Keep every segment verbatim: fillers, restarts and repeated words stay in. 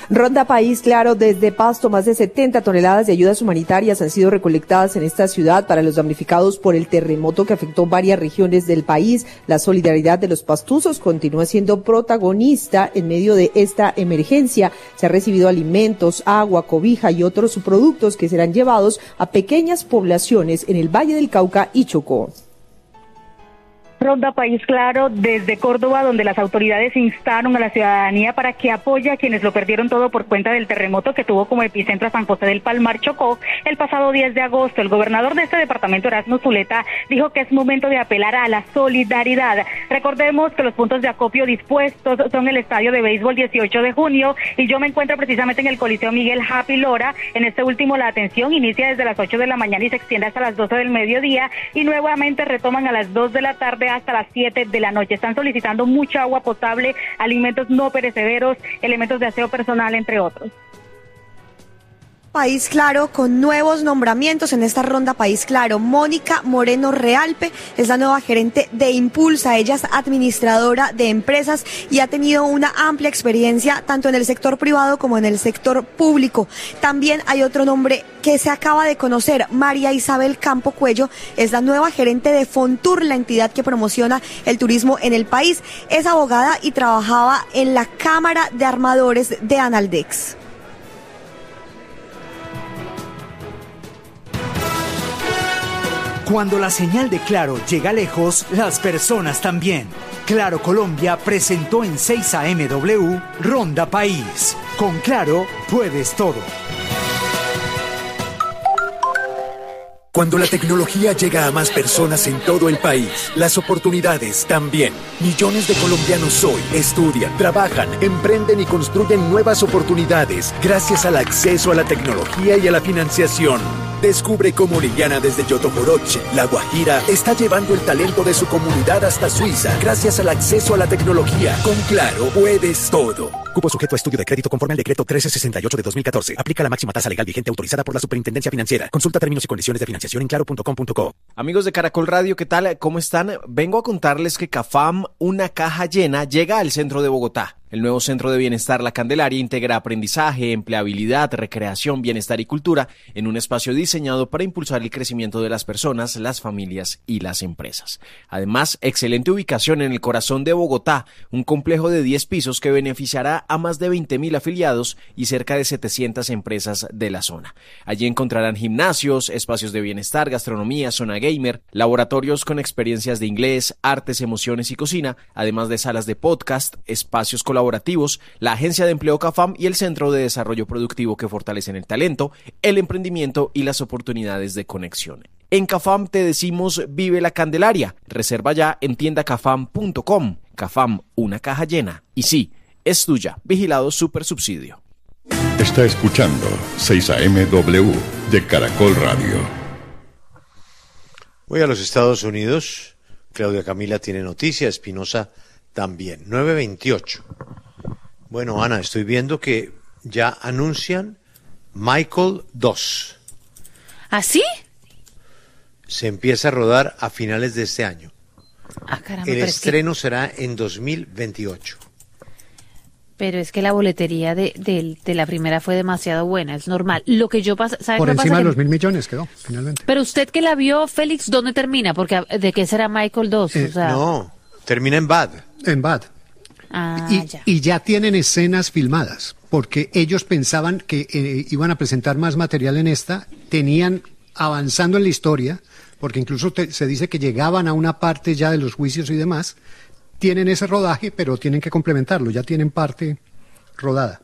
Ronda País Claro, desde Pasto, más de setenta toneladas de ayudas humanitarias han sido recolectadas en esta ciudad para los damnificados por el terremoto que afectó varias regiones del país. La solidaridad de los pastuzos continúa siendo protagonista en medio de esta emergencia. Se han recibido alimentos, agua, cobija y otros productos que serán llevados a pequeñas poblaciones en el Valle del Cauca y Chocó. Ronda País Claro desde Córdoba, donde las autoridades instaron a la ciudadanía para que apoye a quienes lo perdieron todo por cuenta del terremoto que tuvo como epicentro a San José del Palmar, Chocó, el pasado diez de agosto. El gobernador de este departamento, Erasmo Zuleta, dijo que es momento de apelar a la solidaridad. Recordemos que los puntos de acopio dispuestos son el estadio de béisbol dieciocho de junio y yo me encuentro precisamente en el Coliseo Miguel Happy Lora. En este último la atención inicia desde las ocho de la mañana y se extiende hasta las doce del mediodía y nuevamente retoman a las dos de la tarde hasta las siete de la noche. Están solicitando mucha agua potable, alimentos no perecederos, elementos de aseo personal, entre otros. País Claro con nuevos nombramientos en esta ronda País Claro. Mónica Moreno Realpe es la nueva gerente de Impulsa. Ella es administradora de empresas y ha tenido una amplia experiencia tanto en el sector privado como en el sector público. También hay otro nombre que se acaba de conocer. María Isabel Campo Cuello es la nueva gerente de Fontur, la entidad que promociona el turismo en el país. Es abogada y trabajaba en la Cámara de Armadores de Analdex. Cuando la señal de Claro llega lejos, las personas también. Claro Colombia presentó en seis A M W Ronda País. Con Claro puedes todo. Cuando la tecnología llega a más personas en todo el país, las oportunidades también. Millones de colombianos hoy estudian, trabajan, emprenden y construyen nuevas oportunidades gracias al acceso a la tecnología y a la financiación. Descubre cómo Liliana desde Yotoboroche, La Guajira, está llevando el talento de su comunidad hasta Suiza gracias al acceso a la tecnología. Con Claro puedes todo. Cupo sujeto a estudio de crédito conforme al decreto trece sesenta y ocho de dos mil catorce. Aplica la máxima tasa legal vigente autorizada por la Superintendencia Financiera. Consulta términos y condiciones de financiación en claro punto com punto co. Amigos de Caracol Radio, ¿qué tal? ¿Cómo están? Vengo a contarles que CAFAM, una caja llena, llega al centro de Bogotá. El nuevo Centro de Bienestar La Candelaria integra aprendizaje, empleabilidad, recreación, bienestar y cultura en un espacio diseñado para impulsar el crecimiento de las personas, las familias y las empresas. Además, excelente ubicación en el corazón de Bogotá, un complejo de diez pisos que beneficiará a más de veinte mil afiliados y cerca de setecientas empresas de la zona. Allí encontrarán gimnasios, espacios de bienestar, gastronomía, zona gamer, laboratorios con experiencias de inglés, artes, emociones y cocina, además de salas de podcast, espacios colaborativos, colaborativos, la Agencia de Empleo CAFAM y el Centro de Desarrollo Productivo que fortalecen el talento, el emprendimiento y las oportunidades de conexión. En CAFAM te decimos vive la Candelaria. Reserva ya en tienda cafam punto com. CAFAM, una caja llena. Y sí, es tuya. Vigilado Supersubsidio. Está escuchando seis A M W de Caracol Radio. Voy a los Estados Unidos. Claudia Camila tiene noticia, Espinosa también. nueve veintiocho. Bueno, Ana, estoy viendo que ya anuncian Michael dos. ¿Ah, sí? Se empieza a rodar a finales de este año. Ah, caramba, El pero estreno es que, será en dos mil veintiocho. pero es que la boletería de, de, de la primera fue demasiado buena, es normal. Lo que yo pasa, ¿sabe Por qué encima pasa? de Que- los mil millones quedó, finalmente. Pero usted que la vio, Félix, ¿dónde termina? Porque ¿de qué será Michael dos? Eh, o sea, No, termina en Bad. En Bad. ah, Y ya. y ya tienen escenas filmadas, porque ellos pensaban que eh, iban a presentar más material en esta, tenían avanzando en la historia, porque incluso te- se dice que llegaban a una parte ya de los juicios y demás, tienen ese rodaje, pero tienen que complementarlo, ya tienen parte rodada.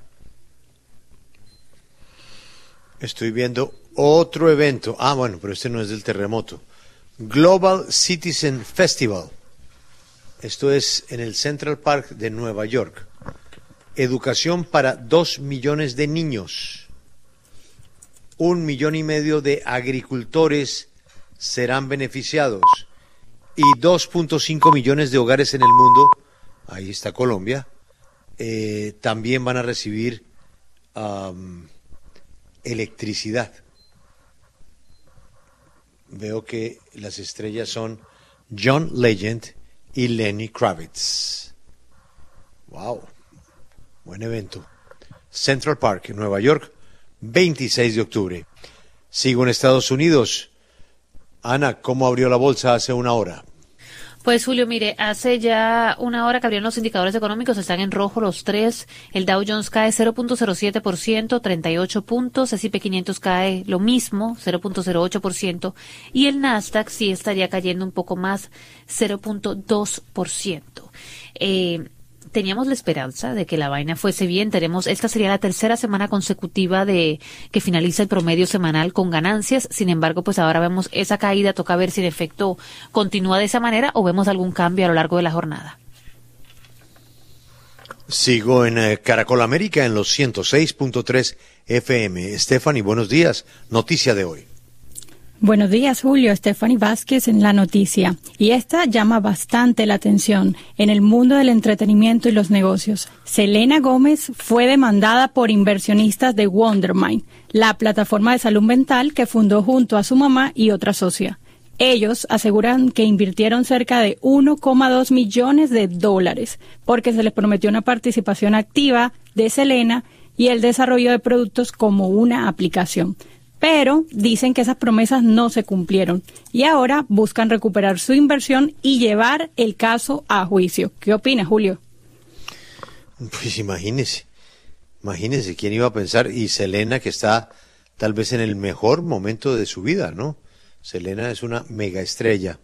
Estoy viendo otro evento. Ah, bueno, pero este no es del terremoto. Global Citizen Festival. Esto es en el Central Park de Nueva York. Educación para dos millones de niños. Un millón y medio de agricultores serán beneficiados. Y dos punto cinco millones de hogares en el mundo, ahí está Colombia, eh, también van a recibir um, electricidad. Veo que las estrellas son John Legend y Lenny Kravitz. Wow, buen evento. Central Park, en Nueva York, veintiséis de octubre. Sigo en Estados Unidos. Ana, ¿cómo abrió la bolsa hace una hora? Pues Julio, mire, hace ya una hora que abrieron los indicadores económicos, están en rojo los tres. El Dow Jones cae cero punto cero siete por ciento, treinta y ocho puntos. S and P quinientos cae lo mismo, cero punto cero ocho por ciento. Y el Nasdaq sí estaría cayendo un poco más, cero punto dos por ciento. Eh, teníamos la esperanza de que la vaina fuese bien. Tenemos, esta sería la tercera semana consecutiva de que finaliza el promedio semanal con ganancias. Sin embargo, pues ahora vemos esa caída. Toca ver si en efecto continúa de esa manera o vemos algún cambio a lo largo de la jornada. Sigo en eh, Caracol América en los ciento seis punto tres F M. Stephanie, buenos días. Noticia de hoy. Buenos días, Julio. Stephanie Vázquez en la noticia. Y esta llama bastante la atención en el mundo del entretenimiento y los negocios. Selena Gómez fue demandada por inversionistas de Wondermind, la plataforma de salud mental que fundó junto a su mamá y otra socia. Ellos aseguran que invirtieron cerca de uno coma dos millones de dólares porque se les prometió una participación activa de Selena y el desarrollo de productos como una aplicación. Pero dicen que esas promesas no se cumplieron y ahora buscan recuperar su inversión y llevar el caso a juicio. ¿Qué opina, Julio? Pues imagínese, imagínese quién iba a pensar. Y Selena, que está tal vez en el mejor momento de su vida, ¿no? Selena es una mega estrella,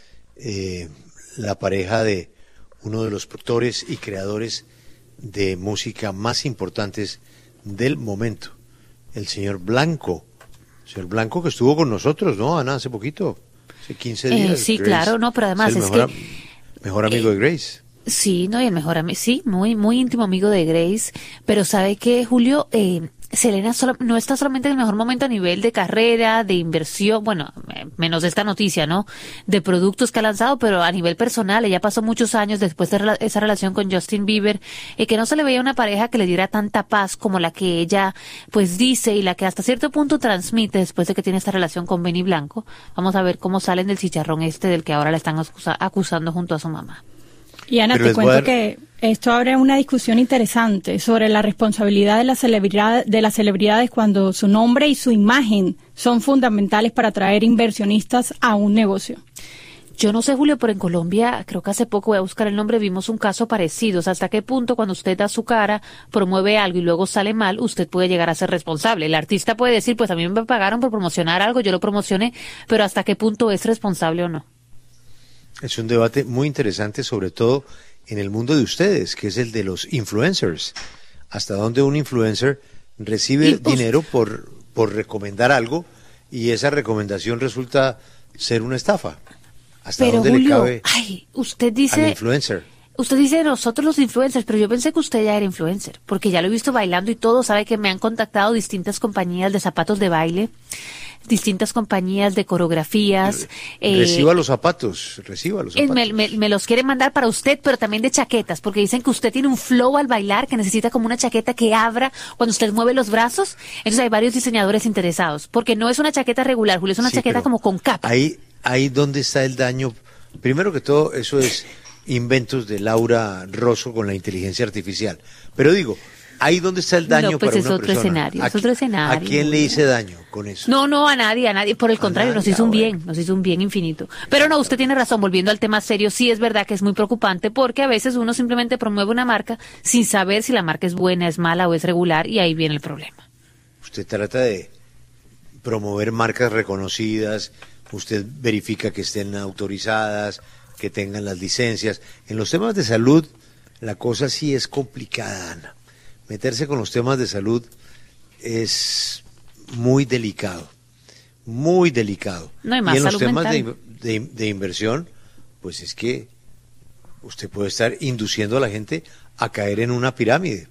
eh, la pareja de uno de los productores y creadores de música más importantes del momento, el señor Blanco. Señor Blanco, que estuvo con nosotros, ¿no, Ana? Hace poquito, hace quince días. Eh, sí, Grace. Claro, no, pero además es, el es mejor, que... mejor amigo eh, de Grace. Sí, no, y el mejor amigo, sí, muy, muy íntimo amigo de Grace, pero ¿sabe qué, Julio? Eh, Selena solo, no está solamente en el mejor momento a nivel de carrera, de inversión, bueno, menos de esta noticia, ¿no? De productos que ha lanzado, pero a nivel personal, ella pasó muchos años después de rela- esa relación con Justin Bieber, eh, que no se le veía una pareja que le diera tanta paz como la que ella, pues, dice y la que hasta cierto punto transmite después de que tiene esta relación con Benny Blanco. Vamos a ver cómo salen del chicharrón este del que ahora la están acusa- acusando junto a su mamá. Y Ana, Pero te cuento dar... que esto abre una discusión interesante sobre la responsabilidad de, la celebridad, de las celebridades cuando su nombre y su imagen son fundamentales para atraer inversionistas a un negocio. Yo no sé, Julio, pero en Colombia, creo que hace poco, voy a buscar el nombre, vimos un caso parecido. O sea, ¿hasta qué punto cuando usted da su cara, promueve algo y luego sale mal, usted puede llegar a ser responsable? El artista puede decir, pues a mí me pagaron por promocionar algo, yo lo promocioné, pero ¿hasta qué punto es responsable o no? Es un debate muy interesante, sobre todo en el mundo de ustedes, que es el de los influencers. ¿Hasta dónde un influencer recibe y, dinero por, por recomendar algo y esa recomendación resulta ser una estafa? ¿Hasta pero, dónde Julio, le cabe ay, usted dice, al influencer? Usted dice nosotros los influencers, pero yo pensé que usted ya era influencer, porque ya lo he visto bailando y todo. Sabe que me han contactado distintas compañías de zapatos de baile, distintas compañías de coreografías. Reciba eh, los zapatos, reciba los zapatos. Me, me, me los quiere mandar para usted, pero también de chaquetas, porque dicen que usted tiene un flow al bailar que necesita como una chaqueta que abra cuando usted mueve los brazos. Entonces hay varios diseñadores interesados, porque no es una chaqueta regular, Julio, es una sí, chaqueta como con capa. Ahí, ahí donde está el daño. Primero que todo, eso es inventos de Laura Rosso con la inteligencia artificial. Pero digo, ahí donde está el daño no, pues para es una otro persona. Escenario, ¿A, es otro escenario. ¿A quién le hice daño con eso? No, no, a nadie, a nadie. Por el a contrario, nadie, nos hizo un bueno. bien, nos hizo un bien infinito. Pero no, usted tiene razón, volviendo al tema serio, sí es verdad que es muy preocupante porque a veces uno simplemente promueve una marca sin saber si la marca es buena, es mala o es regular y ahí viene el problema. Usted trata de promover marcas reconocidas, usted verifica que estén autorizadas, que tengan las licencias. En los temas de salud, la cosa sí es complicada, Ana. Meterse con los temas de salud es muy delicado, muy delicado. No hay más y en los salud temas de, mental. de, de inversión, pues es que usted puede estar induciendo a la gente a caer en una pirámide.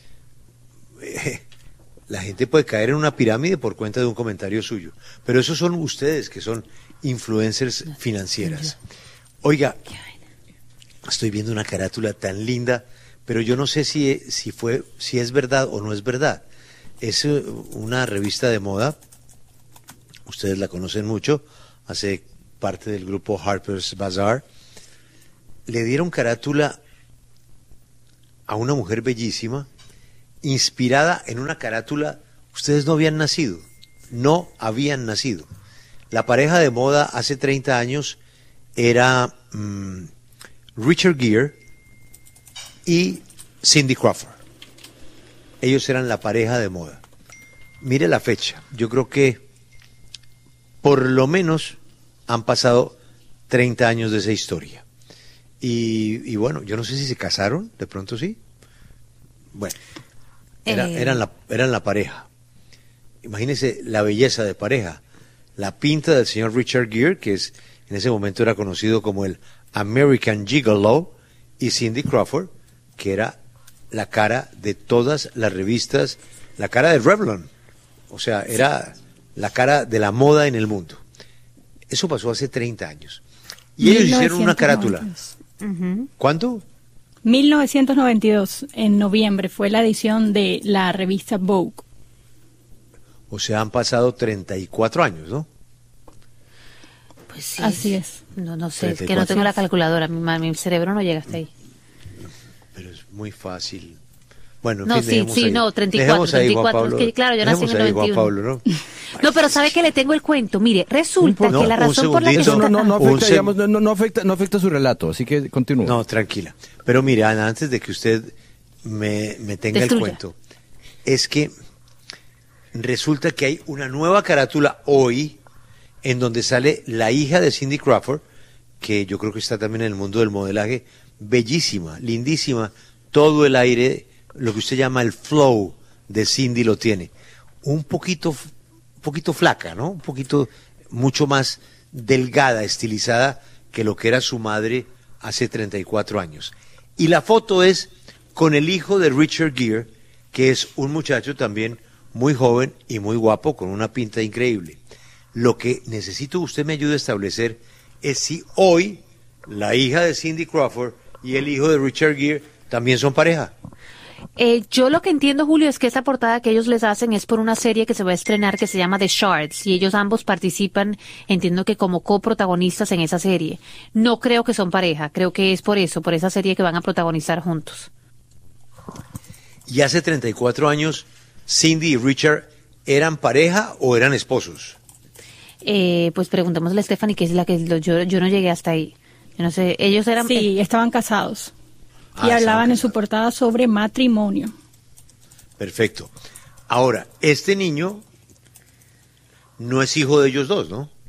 La gente puede caer en una pirámide por cuenta de un comentario suyo. Pero esos son ustedes que son influencers financieras. Oiga, estoy viendo una carátula tan linda, pero yo no sé si, si fue, si es verdad o no es verdad. Es una revista de moda, ustedes la conocen mucho, hace parte del grupo Harper's Bazaar. Le dieron carátula a una mujer bellísima inspirada en una carátula. Ustedes no habían nacido, no habían nacido. La pareja de moda hace treinta años era mmm, Richard Gere y Cindy Crawford. Ellos eran la pareja de moda. Mire la fecha, yo creo que por lo menos han pasado treinta años de esa historia. Y, y bueno, yo no sé si se casaron, de pronto sí. Bueno, era, eh. eran, la, eran la pareja. Imagínense la belleza de pareja. La pinta del señor Richard Gere, que es en ese momento era conocido como el American Gigolo, y Cindy Crawford, que era la cara de todas las revistas, la cara de Revlon. O sea, era la cara de la moda en el mundo. Eso pasó hace treinta años. Y ellos hicieron una carátula. Uh-huh. ¿Cuánto? mil novecientos noventa y dos, en noviembre, fue la edición de la revista Vogue. O sea, han pasado treinta y cuatro años, ¿no? Pues sí. Así es. No, no sé, es que no tengo la calculadora, mi, mi cerebro no llega hasta ahí. Pero es muy fácil. Bueno, en no, fin, sí, sí, ahí. no, treinta y cuatro, treinta y cuatro, es que claro, yo nací en el noventa y uno. Pablo, ¿no? No, pero ¿sabe que le tengo el cuento? Mire, resulta no, que la razón por la que... Eso no, no, no, afecta, digamos, no, no, afecta, no afecta su relato, así que continúe. No, tranquila. Pero mire, Ana, antes de que usted me, me tenga Destruya. el cuento, es que resulta que hay una nueva carátula hoy en donde sale la hija de Cindy Crawford, que yo creo que está también en el mundo del modelaje, bellísima, lindísima, todo el aire, lo que usted llama el flow de Cindy lo tiene. Un poquito, un poquito flaca, ¿no? Un poquito, mucho más delgada, estilizada que lo que era su madre hace treinta y cuatro años. Y la foto es con el hijo de Richard Gere, que es un muchacho también muy joven y muy guapo, con una pinta increíble. Lo que necesito que usted me ayude a establecer es si hoy la hija de Cindy Crawford y el hijo de Richard Gere también son pareja. Eh, yo lo que entiendo, Julio, es que esa portada que ellos les hacen es por una serie que se va a estrenar que se llama The Shards, y ellos ambos participan, entiendo que como coprotagonistas en esa serie. No creo que son pareja, creo que es por eso, por esa serie que van a protagonizar juntos. ¿Y hace treinta y cuatro años Cindy y Richard eran pareja o eran esposos? Eh, pues preguntémosle a Stephanie, que es la que lo, yo, yo no llegué hasta ahí. Yo no sé, ellos eran... Sí, estaban casados. Y ah, hablaban en su portada sobre matrimonio. Perfecto. Ahora, este niño no es hijo de ellos dos, ¿no?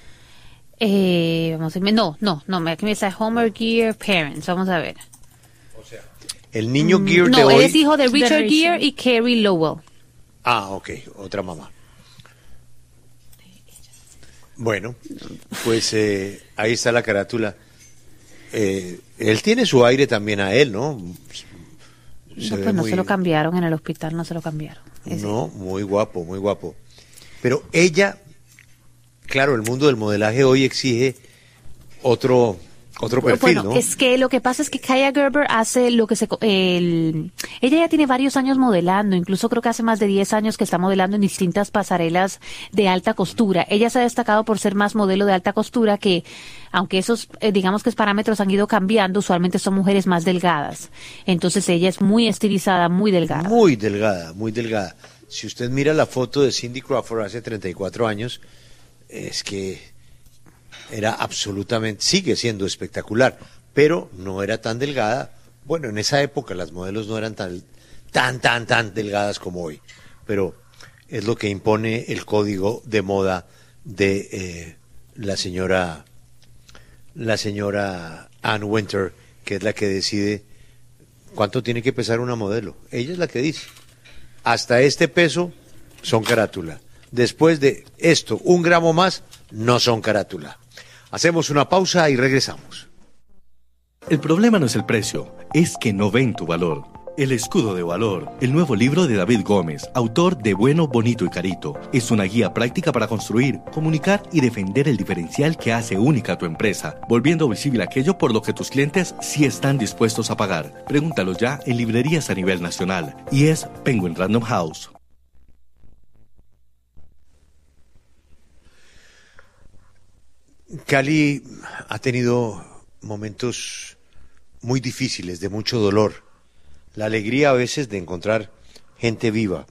Eh, vamos a ver, no, no, no, aquí me dice Homer Gere Parents, vamos a ver. O sea, el niño Gere no, de hoy... No, él es hijo de Richard de Gere y Carrie Lowell. Ah, ok, otra mamá. Bueno, pues eh, ahí está la carátula. Eh, él tiene su aire también a él, ¿no? Se no, pues no muy... se lo cambiaron en el hospital, no se lo cambiaron. Ese. No, muy guapo, muy guapo. Pero ella, claro, el mundo del modelaje hoy exige otro... Otro perfil, bueno, ¿no? Es que lo que pasa es que Kaia Gerber hace lo que se... El, ella ya tiene varios años modelando, incluso creo que hace más de diez años que está modelando en distintas pasarelas de alta costura. Ella se ha destacado por ser más modelo de alta costura que, aunque esos, eh, digamos que esos parámetros han ido cambiando, usualmente son mujeres más delgadas. Entonces ella es muy estilizada, muy delgada. Muy delgada, muy delgada. Si usted mira la foto de Cindy Crawford hace treinta y cuatro años, es que... era absolutamente, sigue siendo espectacular, pero no era tan delgada. Bueno, en esa época las modelos no eran tan, tan, tan, tan delgadas como hoy, pero es lo que impone el código de moda de eh, la señora, la señora Ann Wintour, que es la que decide cuánto tiene que pesar una modelo. Ella es la que dice, hasta este peso son carátula. Después de esto, un gramo más, no son carátula. Hacemos una pausa y regresamos. El problema no es el precio, es que no ven tu valor. El escudo de valor, el nuevo libro de David Gómez, autor de Bueno, Bonito y Carito, es una guía práctica para construir, comunicar y defender el diferencial que hace única a tu empresa, volviendo visible aquello por lo que tus clientes sí están dispuestos a pagar. Pregúntalo ya en librerías a nivel nacional. Y es Penguin Random House. Cali ha tenido momentos muy difíciles, de mucho dolor. La alegría a veces de encontrar gente viva,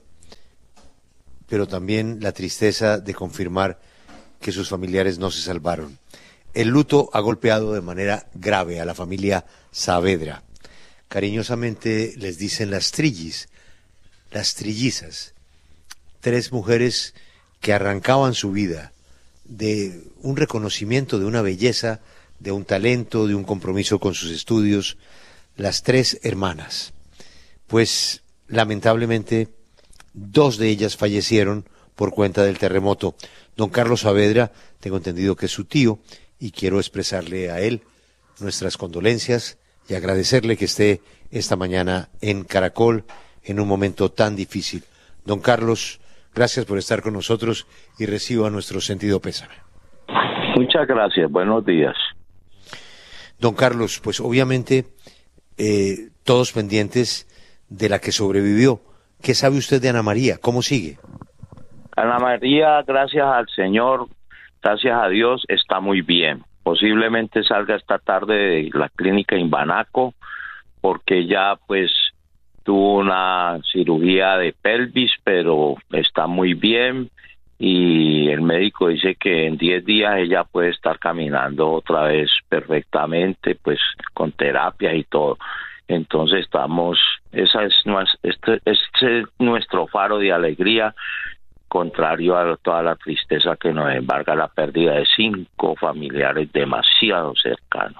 pero también la tristeza de confirmar que sus familiares no se salvaron. El luto ha golpeado de manera grave a la familia Saavedra. Cariñosamente les dicen las trillis, las trillizas, tres mujeres que arrancaban su vida de un reconocimiento, de una belleza, de un talento, de un compromiso con sus estudios, las tres hermanas. Pues lamentablemente dos de ellas fallecieron por cuenta del terremoto. Don Carlos Saavedra, tengo entendido que es su tío, y quiero expresarle a él nuestras condolencias y agradecerle que esté esta mañana en Caracol en un momento tan difícil. Don Carlos, gracias por estar con nosotros y reciba nuestro sentido pésame. Muchas gracias, buenos días. Don Carlos, pues obviamente eh, todos pendientes de la que sobrevivió. ¿Qué sabe usted de Ana María? ¿Cómo sigue? Ana María, gracias al Señor, gracias a Dios, está muy bien. Posiblemente salga esta tarde de la clínica Imbanaco, porque ya pues tuvo una cirugía de pelvis, pero está muy bien, y el médico dice que en diez días ella puede estar caminando otra vez perfectamente, pues con terapias y todo. Entonces estamos, esa es, este, este es nuestro faro de alegría, contrario a toda la tristeza que nos embarga la pérdida de cinco familiares demasiado cercanos.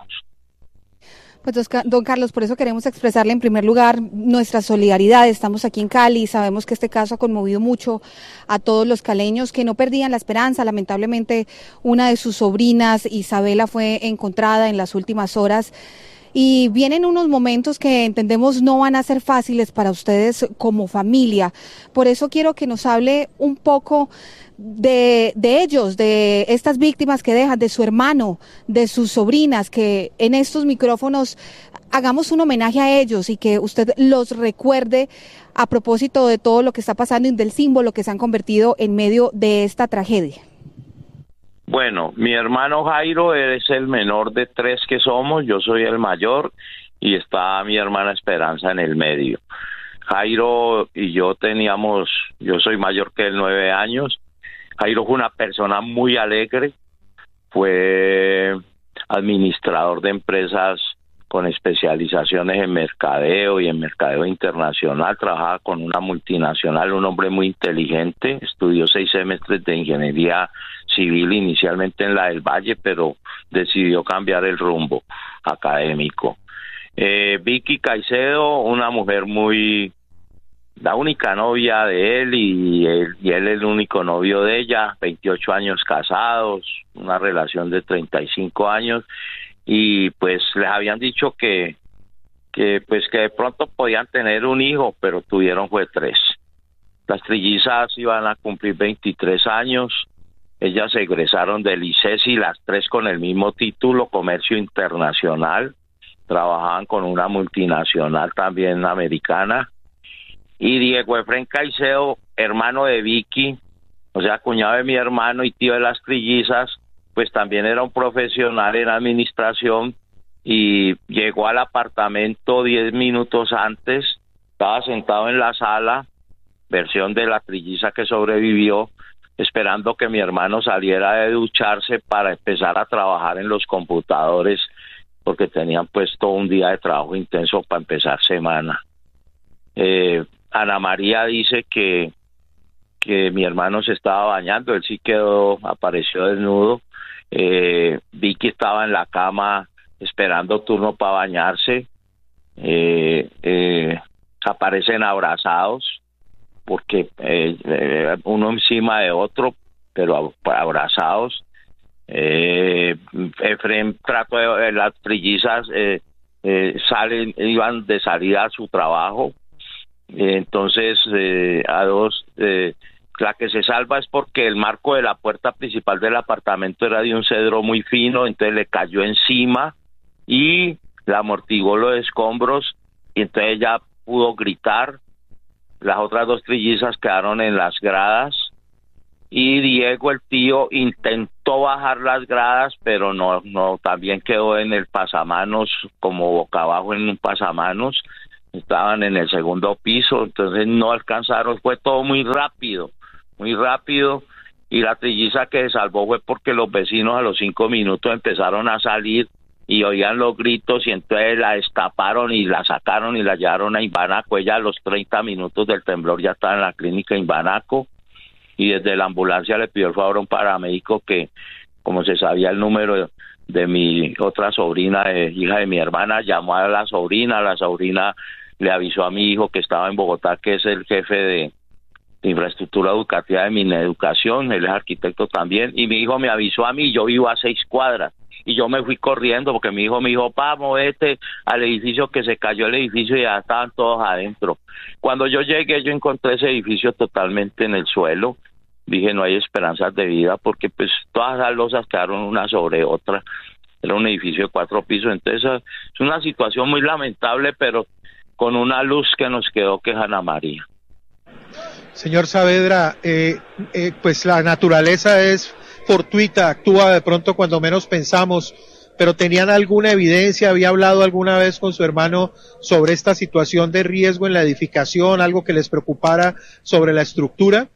Pues don Carlos, por eso queremos expresarle en primer lugar nuestra solidaridad. Estamos aquí en Cali, sabemos que este caso ha conmovido mucho a todos los caleños que no perdían la esperanza. Lamentablemente una de sus sobrinas, Isabela, fue encontrada en las últimas horas. Y vienen unos momentos que entendemos no van a ser fáciles para ustedes como familia. Por eso quiero que nos hable un poco de, de ellos, de estas víctimas que dejan, de su hermano, de sus sobrinas, que en estos micrófonos hagamos un homenaje a ellos y que usted los recuerde a propósito de todo lo que está pasando y del símbolo que se han convertido en medio de esta tragedia. Bueno, mi hermano Jairo es el menor de tres que somos, yo soy el mayor y está mi hermana Esperanza en el medio. Jairo y yo teníamos, yo soy mayor que él nueve años. Jairo fue una persona muy alegre, fue administrador de empresas con especializaciones en mercadeo y en mercadeo internacional, trabajaba con una multinacional, un hombre muy inteligente, estudió seis semestres de ingeniería civil inicialmente en la del Valle, pero decidió cambiar el rumbo académico. Eh, Vicky Caicedo, una mujer muy, la única novia de él y él, y él el único novio de ella, veintiocho años casados, una relación de treinta y cinco años, y pues les habían dicho que, que pues que de pronto podían tener un hijo, pero tuvieron fue tres. Las trillizas iban a cumplir veintitrés años, ellas se egresaron del ICESI, las tres con el mismo título, Comercio Internacional, trabajaban con una multinacional también americana, y Diego Efrén Caicedo, hermano de Vicky, o sea, cuñado de mi hermano y tío de las trillizas, pues también era un profesional en administración y llegó al apartamento diez minutos antes, estaba sentado en la sala, versión de la trilliza que sobrevivió, esperando que mi hermano saliera de ducharse para empezar a trabajar en los computadores, porque tenían pues todo un día de trabajo intenso para empezar semana. Eh, Ana María dice que, que mi hermano se estaba bañando, él sí quedó, apareció desnudo. Eh, Vicky estaba en la cama esperando turno para bañarse. Eh, eh, aparecen abrazados porque eh, eh, uno encima de otro, pero abrazados. Eh, Efrén trató de, las trillizas eh, eh, salen, iban de salida a su trabajo, eh, entonces eh, a dos eh, la que se salva es porque el marco de la puerta principal del apartamento era de un cedro muy fino, entonces le cayó encima y la amortiguó los escombros y entonces ella pudo gritar. Las otras dos trillizas quedaron en las gradas y Diego, el tío, intentó bajar las gradas, pero no, no, también quedó en el pasamanos, como boca abajo en un pasamanos. estaban en el segundo piso, entonces no alcanzaron, fue todo muy rápido, muy rápido, y la trilliza que se salvó fue porque los vecinos a los cinco minutos empezaron a salir y oían los gritos y entonces la destaparon y la sacaron y la llevaron a Imbanaco. Ella a los treinta minutos del temblor ya estaba en la clínica Imbanaco y desde la ambulancia le pidió el favor a un paramédico que, como se sabía el número de, de mi otra sobrina, de, hija de mi hermana, llamó a la sobrina, la sobrina le avisó a mi hijo que estaba en Bogotá, que es el jefe de, de infraestructura educativa de Mineducación, él es arquitecto también, y mi hijo me avisó a mí, yo vivo a seis cuadras, y yo me fui corriendo porque mi hijo me dijo, vamos, vete al edificio, que se cayó el edificio y ya estaban todos adentro. Cuando yo llegué, yo encontré ese edificio totalmente en el suelo. Dije, no hay esperanzas de vida porque pues todas las losas quedaron una sobre otra. Era un edificio de cuatro pisos. Entonces es una situación muy lamentable, pero con una luz que nos quedó, que es Ana María. Señor Saavedra, eh, eh, pues la naturaleza es fortuita, actúa de pronto cuando menos pensamos, pero ¿tenían alguna evidencia? ¿Había hablado alguna vez con su hermano sobre esta situación de riesgo en la edificación, algo que les preocupara sobre la estructura?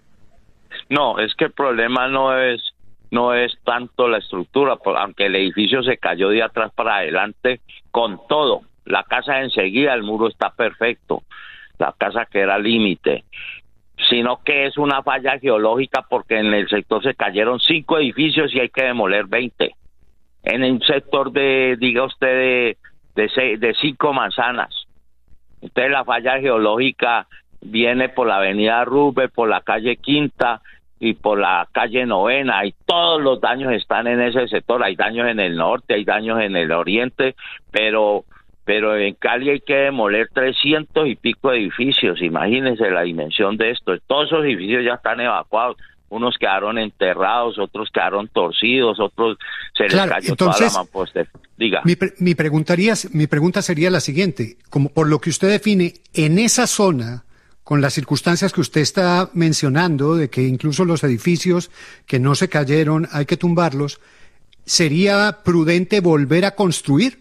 No, es que el problema no es no es tanto la estructura, aunque el edificio se cayó de atrás para adelante con todo. La casa enseguida, el muro está perfecto, la casa que era límite, sino que es una falla geológica porque en el sector se cayeron cinco edificios y hay que demoler veinte. En un sector de, diga usted, de, de, seis, de cinco manzanas. Entonces la falla geológica viene por la avenida Rubén, por la calle Quinta y por la calle Novena, y todos los daños están en ese sector. Hay daños en el norte, hay daños en el oriente, pero pero en Cali hay que demoler trescientos y pico edificios. Imagínense la dimensión de esto. Todos esos edificios ya están evacuados. Unos quedaron enterrados, otros quedaron torcidos, otros se les claro, cayó entonces, toda la mampostería. Diga. Mi, mi, preguntaría, mi pregunta sería la siguiente. Como por lo que usted define, en esa zona, con las circunstancias que usted está mencionando, de que incluso los edificios que no se cayeron hay que tumbarlos, ¿sería prudente volver a construir?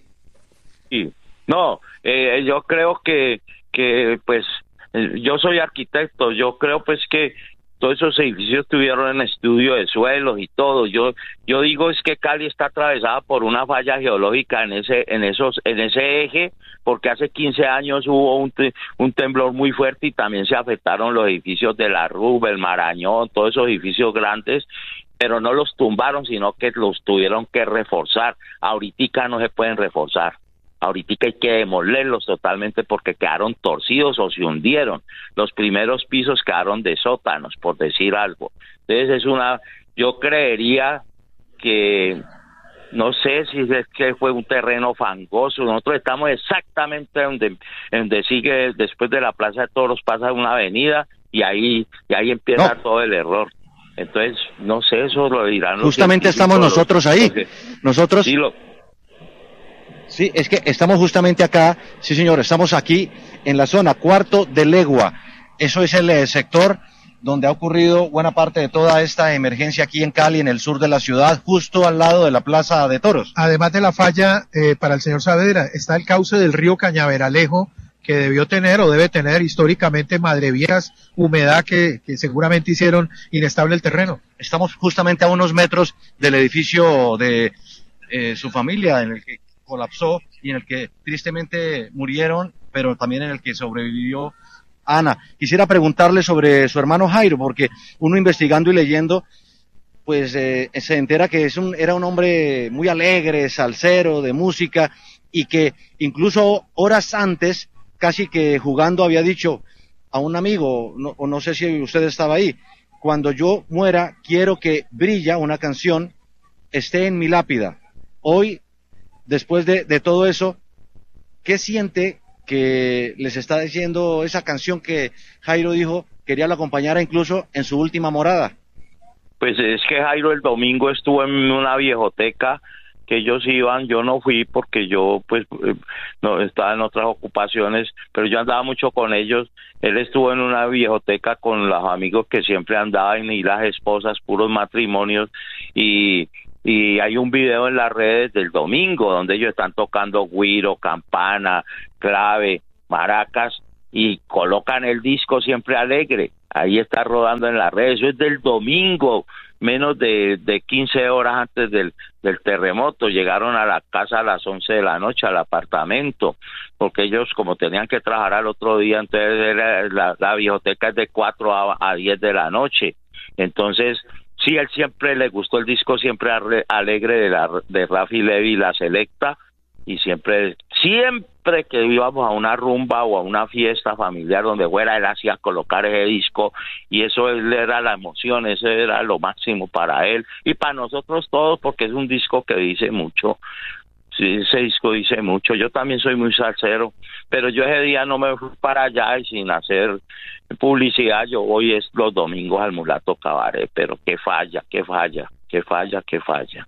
Sí. No, eh, yo creo que, que pues, eh, yo soy arquitecto, yo creo pues que todos esos edificios tuvieron en estudio de suelos y todo. Yo yo digo es que Cali está atravesada por una falla geológica en ese en esos en ese eje, porque hace quince años hubo un, te, un temblor muy fuerte y también se afectaron los edificios de la Rubén, el Marañón, todos esos edificios grandes, pero no los tumbaron, sino que los tuvieron que reforzar. Ahorita no se pueden reforzar. Ahorita hay que demolerlos totalmente porque quedaron torcidos o se hundieron. Los primeros pisos quedaron de sótanos, por decir algo. Entonces es una, yo creería que, no sé si es que fue un terreno fangoso. Nosotros estamos exactamente donde, donde sigue, después de la Plaza de Toros pasa una avenida y ahí, y ahí empieza no. todo el error. Entonces, no sé, eso lo dirán. Justamente estamos nosotros ahí. Porque, nosotros... Sí, lo, Sí, es que estamos justamente acá, sí señor, estamos aquí en la zona Cuarto de Legua. Eso es el eh, sector donde ha ocurrido buena parte de toda esta emergencia aquí en Cali, en el sur de la ciudad, justo al lado de la Plaza de Toros. Además de la falla, eh, para el señor Saavedra, está el cauce del río Cañaveralejo, que debió tener o debe tener históricamente madreviejas, humedad que, que seguramente hicieron inestable el terreno. Estamos justamente a unos metros del edificio de eh, su familia, en el que colapsó y en el que tristemente murieron, pero también en el que sobrevivió Ana. Quisiera preguntarle sobre su hermano Jairo, porque uno investigando y leyendo, pues eh, se entera que es un, era un hombre muy alegre, salsero, de música, y que incluso horas antes, casi que jugando, había dicho a un amigo, no, o no sé si usted estaba ahí, cuando yo muera, quiero que Brilla, una canción, esté en mi lápida. Hoy, después de, de todo eso, ¿qué siente que les está diciendo esa canción que Jairo dijo quería lo acompañara incluso en su última morada? Pues es que Jairo el domingo estuvo en una viejoteca que ellos iban, yo no fui porque yo pues no estaba en otras ocupaciones, pero yo andaba mucho con ellos. Él estuvo en una viejoteca con los amigos que siempre andaban y las esposas, puros matrimonios, y y hay un video en las redes del domingo donde ellos están tocando güiro, campana, clave, maracas y colocan el disco Siempre Alegre. Ahí está rodando en las redes. Eso es del domingo, menos de, de quince horas antes del, del terremoto. Llegaron a la casa a las once de la noche, al apartamento, porque ellos, como tenían que trabajar al otro día, entonces era, la, la biblioteca es de cuatro a diez de la noche. Entonces, sí, él siempre le gustó el disco Siempre Alegre de, la, de Rafi Levy, La Selecta, y siempre, siempre que íbamos a una rumba o a una fiesta familiar donde fuera, él hacía colocar ese disco, y eso era la emoción, eso era lo máximo para él y para nosotros todos, porque es un disco que dice mucho. Sí, ese disco dice mucho. Yo también soy muy salsero, pero yo ese día no me fui para allá y sin hacer publicidad, yo voy es los domingos al Mulato Cabaret, pero que falla, que falla, que falla, que falla.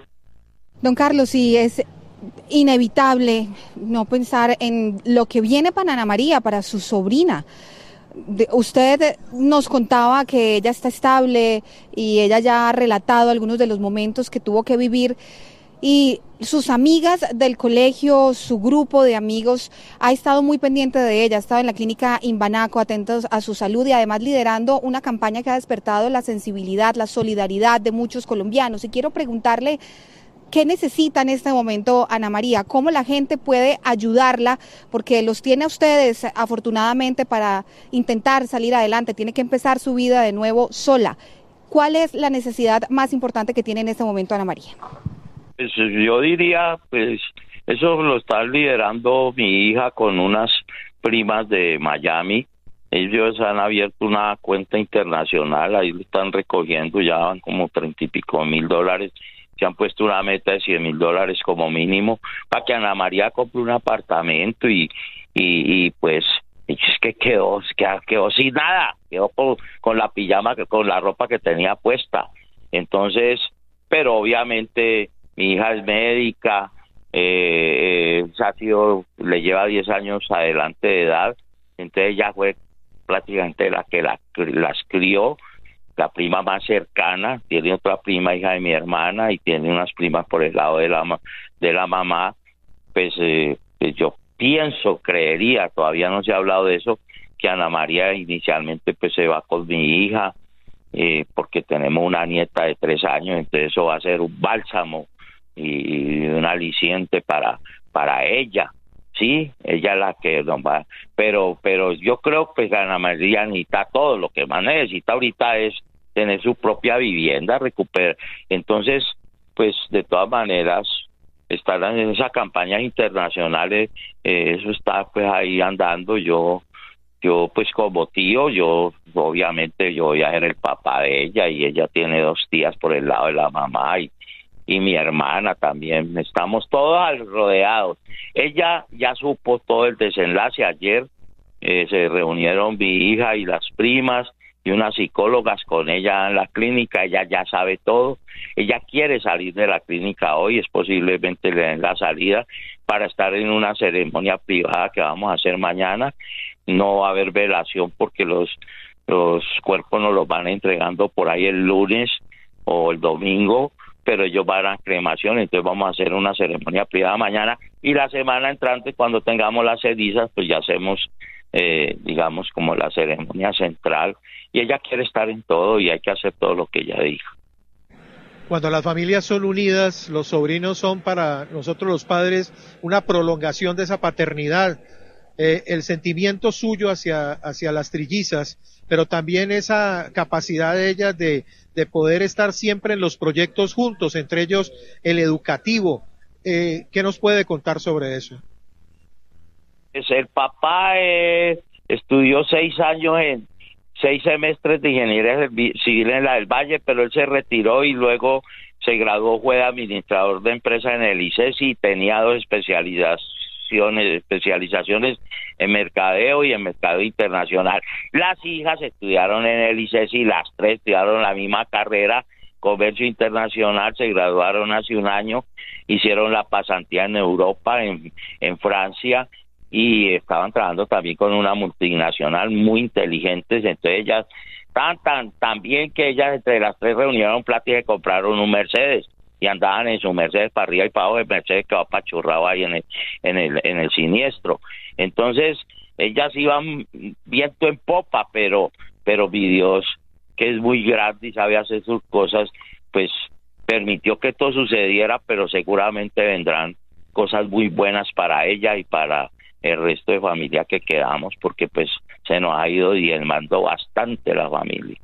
Don Carlos, sí, es inevitable no pensar en lo que viene para Ana María, para su sobrina. De, usted nos contaba que ella está estable y ella ya ha relatado algunos de los momentos que tuvo que vivir, y sus amigas del colegio, su grupo de amigos ha estado muy pendiente de ella, ha estado en la clínica Imbanaco, atentos a su salud y además liderando una campaña que ha despertado la sensibilidad, la solidaridad de muchos colombianos. Y quiero preguntarle, ¿qué necesita en este momento Ana María? ¿Cómo la gente puede ayudarla? Porque los tiene a ustedes, afortunadamente, para intentar salir adelante. Tiene que empezar su vida de nuevo sola. ¿Cuál es la necesidad más importante que tiene en este momento Ana María? Pues yo diría, pues, eso lo está liderando mi hija con unas primas de Miami. Ellos han abierto una cuenta internacional, ahí lo están recogiendo, ya van como treinta y pico mil dólares. Se han puesto una meta de cien mil dólares como mínimo para que Ana María compre un apartamento y, y, y pues es que quedó, quedó, quedó sin nada, quedó con, con la pijama, con la ropa que tenía puesta. Entonces, pero obviamente mi hija es médica, eh, eh, ha sido, le lleva diez años adelante de edad, entonces ella fue prácticamente la que la, las crió, la prima más cercana. Tiene otra prima, hija de mi hermana, y tiene unas primas por el lado de la de la mamá. Pues, eh, pues yo pienso, creería, todavía no se ha hablado de eso, que Ana María inicialmente pues se va con mi hija, eh, porque tenemos una nieta de tres años, entonces eso va a ser un bálsamo y un aliciente para para ella, sí, ella es la que nos va, pero pero yo creo que Ana María necesita todo. Lo que más necesita ahorita es tener su propia vivienda, recuperar. Entonces, pues de todas maneras, estar en esas campañas internacionales, eh, eso está pues ahí andando. Yo yo pues como tío, yo obviamente yo voy a ser el papá de ella, y ella tiene dos tías por el lado de la mamá, y y mi hermana también, estamos todos rodeados. Ella ya supo todo el desenlace. Ayer eh, se reunieron mi hija y las primas y unas psicólogas con ella en la clínica. Ella ya sabe todo. Ella quiere salir de la clínica hoy, es posiblemente le den la salida para estar en una ceremonia privada que vamos a hacer mañana. No va a haber velación porque los, los cuerpos nos los van entregando por ahí el lunes o el domingo, pero ellos van a cremación, entonces vamos a hacer una ceremonia privada mañana, y la semana entrante, cuando tengamos las cenizas, pues ya hacemos, eh, digamos, como la ceremonia central, y ella quiere estar en todo y hay que hacer todo lo que ella dijo. Cuando las familias son unidas, los sobrinos son para nosotros los padres una prolongación de esa paternidad, eh, el sentimiento suyo hacia, hacia las trillizas, pero también esa capacidad de ellas de, de poder estar siempre en los proyectos juntos, entre ellos el educativo. Eh, ¿Qué nos puede contar sobre eso? Pues el papá eh, estudió seis años en seis semestres de ingeniería civil en la del Valle, pero él se retiró y luego se graduó, fue administrador de empresa en el I C E S y tenía dos especializaciones, especializaciones en mercadeo y en mercadeo internacional. Las hijas estudiaron en el I C E S y las tres estudiaron la misma carrera, comercio internacional, se graduaron hace un año, hicieron la pasantía en Europa, en, en Francia, y estaban trabajando también con una multinacional muy inteligentes. Entonces ellas estaban tan, tan bien que ellas entre las tres reunieron plata y compraron un Mercedes y andaban en su Mercedes para arriba y para abajo, el Mercedes quedó apachurrado ahí en el, en el, en el siniestro. Entonces ellas iban viento en popa, pero, pero mi Dios, que es muy grande y sabe hacer sus cosas, pues permitió que esto sucediera, pero seguramente vendrán cosas muy buenas para ella y para el resto de familia que quedamos, porque pues se nos ha ido diezmando bastante la familia.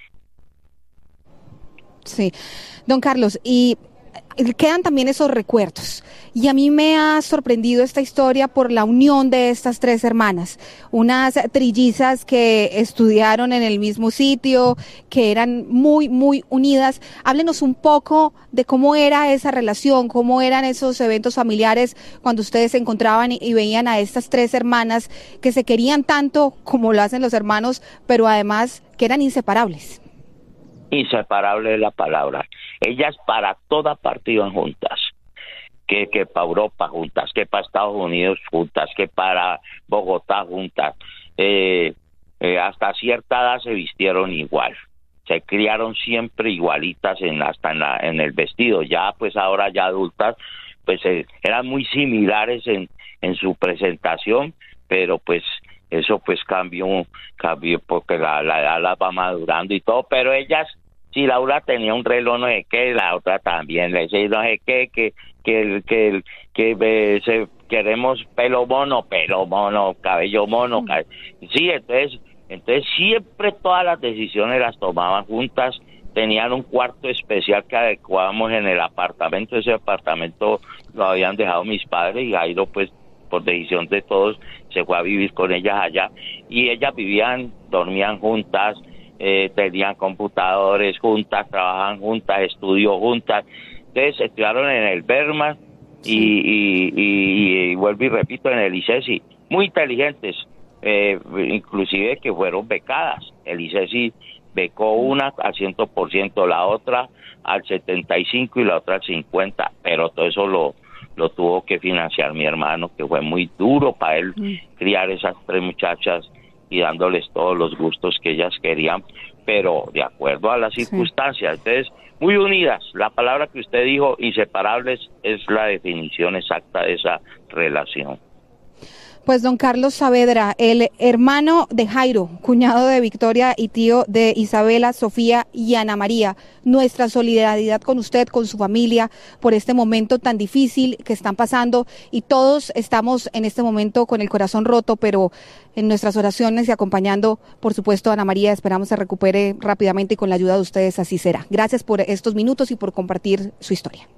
Sí, don Carlos, y quedan también esos recuerdos. Y a mí me ha sorprendido esta historia por la unión de estas tres hermanas, unas trillizas que estudiaron en el mismo sitio, que eran muy, muy unidas. Háblenos un poco de cómo era esa relación, cómo eran esos eventos familiares cuando ustedes se encontraban y veían a estas tres hermanas que se querían tanto como lo hacen los hermanos, pero además que eran inseparables. Inseparable es la palabra. Ellas para toda parte iban juntas, que, que para Europa juntas, que para Estados Unidos juntas, que para Bogotá juntas, eh, eh, hasta cierta edad se vistieron igual, se criaron siempre igualitas en hasta en, la, en el vestido. Ya pues ahora ya adultas, pues eh, eran muy similares en, en su presentación, pero pues eso pues cambió, cambió porque la, la edad las va madurando y todo, pero ellas, si Laura tenía un reloj no sé qué, la otra también, le decía no sé qué, que que que, que, que eh, se, queremos pelo mono, pelo mono, cabello mono, cabe... sí, entonces, entonces siempre todas las decisiones las tomaban juntas, tenían un cuarto especial que adecuábamos en el apartamento, ese apartamento lo habían dejado mis padres y Jairo pues por decisión de todos se fue a vivir con ellas allá y ellas vivían, dormían juntas, eh, tenían computadores juntas, trabajaban juntas, estudió juntas, entonces estudiaron en el Berman y, y, y, y vuelvo y repito en el ICESI, muy inteligentes, eh, inclusive que fueron becadas, el ICESI becó una al cien por ciento, la otra al setenta y cinco y la otra al cincuenta, pero todo eso lo lo tuvo que financiar mi hermano, que fue muy duro para él mm. criar esas tres muchachas y dándoles todos los gustos que ellas querían, pero de acuerdo a las circunstancias. Sí. Entonces, muy unidas. La palabra que usted dijo, inseparables, es la definición exacta de esa relación. Pues don Carlos Saavedra, el hermano de Jairo, cuñado de Victoria y tío de Isabela, Sofía y Ana María, nuestra solidaridad con usted, con su familia, por este momento tan difícil que están pasando y todos estamos en este momento con el corazón roto, pero en nuestras oraciones y acompañando, por supuesto, a Ana María, esperamos se recupere rápidamente y con la ayuda de ustedes así será. Gracias por estos minutos y por compartir su historia.